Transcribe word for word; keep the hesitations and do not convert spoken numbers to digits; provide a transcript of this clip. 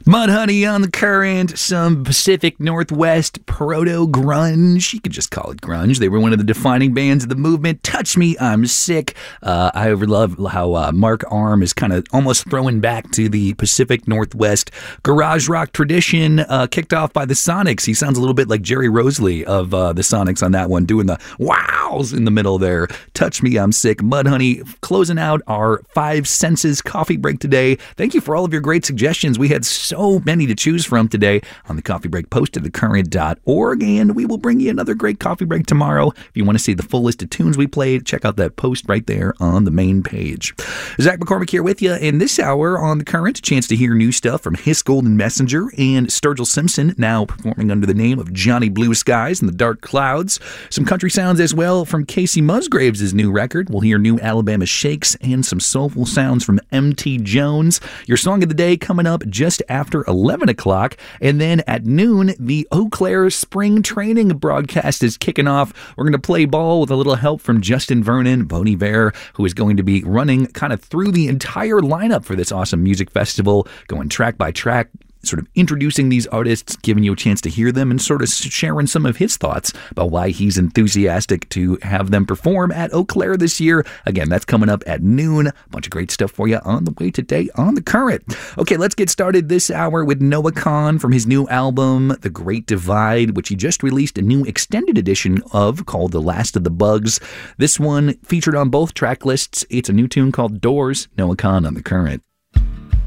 Mudhoney on the Current, some Pacific Northwest proto-grunge. You could just call it grunge. They were one of the defining bands of the movement. Touch Me, I'm Sick. Uh, I love how uh, Mark Arm is kind of almost throwing back to the Pacific Northwest garage rock tradition uh, kicked off by the Sonics. He sounds a little bit like Jerry Rosalie of uh, the Sonics on that one, doing the wows in the middle there. Touch Me, I'm Sick. Mudhoney closing out our Five Senses coffee break today. Thank you for all of your great suggestions. We had so So many to choose from today on the Coffee Break post at the current dot org, and we will bring you another great coffee break tomorrow. If you want to see the full list of tunes we played, check out that post right there on the main page. Zach McCormick here with you in this hour on The Current. A chance to hear new stuff from Hiss Golden Messenger and Sturgill Simpson, now performing under the name of Johnny Blue Skies and the Dark Clouds. Some country sounds as well from Casey Musgraves' new record. We'll hear new Alabama Shakes and some soulful sounds from M T Jones. Your song of the day coming up just after After eleven o'clock, and then at noon, the Eau Claire spring training broadcast is kicking off. We're going to play ball with a little help from Justin Vernon, Bon Iver, who is going to be running kind of through the entire lineup for this awesome music festival, going track by track, sort of introducing these artists, giving you a chance to hear them, and sort of sharing some of his thoughts about why he's enthusiastic to have them perform at Eau Claire this year. Again, that's coming up at noon. A bunch of great stuff for you on the way today on The Current. Okay, let's get started this hour with Noah Kahan from his new album, The Great Divide, which he just released a new extended edition of called The Last of the Bugs. This one featured on both track lists. It's a new tune called Doors. Noah Kahan on The Current.